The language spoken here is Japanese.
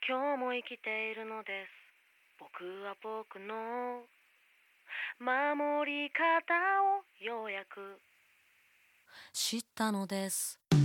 今日も生きているのです。僕は僕の守り方をようやく知ったのです。